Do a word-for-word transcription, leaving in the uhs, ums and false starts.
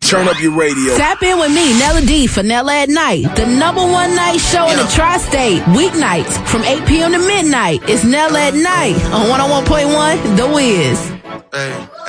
Turn up your radio. Tap in with me, Nella D, for Nella at Night, the number one night show in the tri-state, weeknights from eight p.m. to midnight. It's Nella at Night on one oh one point one The Wiz. Hey.